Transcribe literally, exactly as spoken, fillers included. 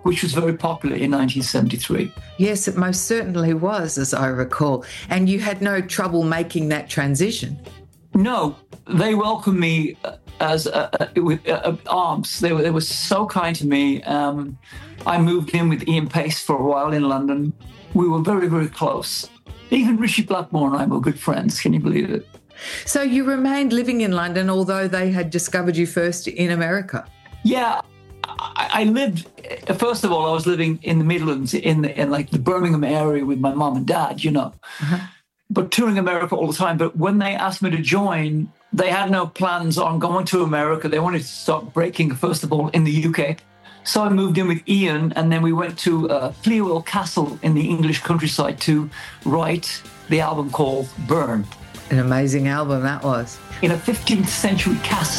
which was very popular in nineteen seventy-three. Yes, it most certainly was, as I recall. And you had no trouble making that transition. No, they welcomed me as uh, uh, with uh, arms. They were they were so kind to me. Um, I moved in with Ian Pace for a while in London. We were very, very close. Even Rishi Blackmore and I were good friends. Can you believe it? So you remained living in London, although they had discovered you first in America? Yeah, I, I lived. First of all, I was living in the Midlands, in the, in like the Birmingham area with my mom and dad. You know. Uh-huh. But touring America all the time. But when they asked me to join, they had no plans on going to America. They wanted to start breaking, first of all, in the U K. So I moved in with Ian, and then we went to uh, Fleawell Castle in the English countryside to write the album called Burn. An amazing album that was. In a fifteenth century castle.